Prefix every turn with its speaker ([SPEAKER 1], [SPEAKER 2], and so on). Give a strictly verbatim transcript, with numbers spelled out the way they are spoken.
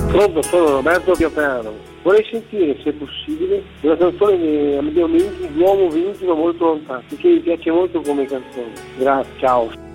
[SPEAKER 1] Pronto, sono Roberto Piaperano. Vorrei sentire, se possibile, una canzone di Amedeo Minghi, L'uomo venuto molto lontano, perché mi piace molto come canzone. Grazie, ciao.